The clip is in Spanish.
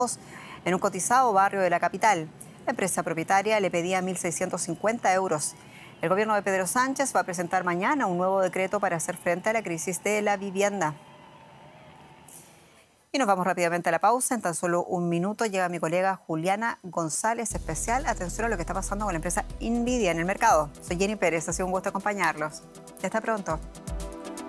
en un cotizado barrio de la capital. La empresa propietaria le pedía 1.650 euros. El gobierno de Pedro Sánchez va a presentar mañana un nuevo decreto para hacer frente a la crisis de la vivienda. Y nos vamos rápidamente a la pausa. En tan solo un minuto llega mi colega Juliana González, especial atención a lo que está pasando con la empresa Nvidia en el mercado. Soy Jenny Pérez, ha sido un gusto acompañarlos. Hasta pronto.